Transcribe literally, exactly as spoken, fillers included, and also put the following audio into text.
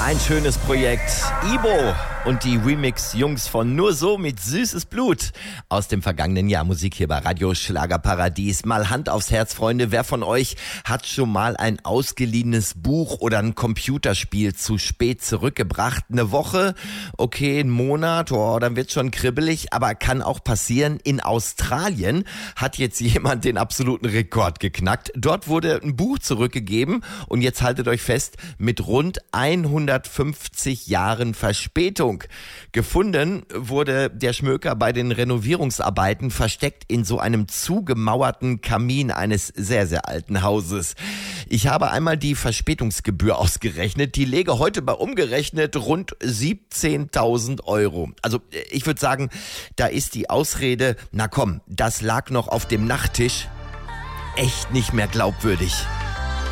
Ein schönes Projekt. Ibo und die Remix-Jungs von Nur so mit Süßes Blut aus dem vergangenen Jahr. Musik hier bei Radio Schlagerparadies. Mal Hand aufs Herz, Freunde. Wer von euch hat schon mal ein ausgeliehenes Buch oder ein Computerspiel zu spät zurückgebracht? Eine Woche? Okay, ein Monat? Oh, dann wird's schon kribbelig. Aber kann auch passieren. In Australien hat jetzt jemand den absoluten Rekord geknackt. Dort wurde ein Buch zurückgegeben und jetzt haltet euch fest, mit rund hundertfünfzig Jahren Verspätung. Gefunden wurde der Schmöker bei den Renovierungsarbeiten versteckt in so einem zugemauerten Kamin eines sehr, sehr alten Hauses. Ich habe einmal die Verspätungsgebühr ausgerechnet. Die läge heute bei umgerechnet rund siebzehntausend Euro. Also ich würde sagen, da ist die Ausrede, na komm, das lag noch auf dem Nachttisch, echt nicht mehr glaubwürdig.